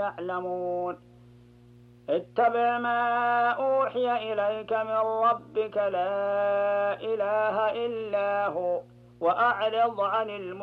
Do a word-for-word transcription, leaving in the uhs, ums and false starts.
يعلمون اتبع ما أوحي إليك من ربك لا إله إلا هو وأعرض عن المشركين